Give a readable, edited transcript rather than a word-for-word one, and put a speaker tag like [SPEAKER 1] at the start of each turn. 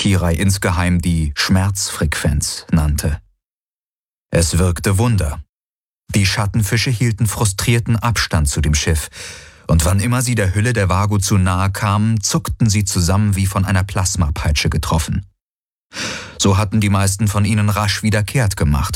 [SPEAKER 1] Kirai insgeheim die Schmerzfrequenz nannte. Es wirkte Wunder. Die Schattenfische hielten frustrierten Abstand zu dem Schiff, und wann immer sie der Hülle der Vago zu nahe kamen, zuckten sie zusammen wie von einer Plasmapeitsche getroffen. So hatten die meisten von ihnen rasch wieder kehrt gemacht,